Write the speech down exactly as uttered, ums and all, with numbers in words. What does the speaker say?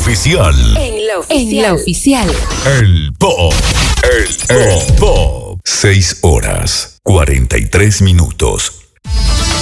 oficial. En la oficial. En la oficial. El Pop. El, el Pop. Seis horas, cuarenta y tres minutos.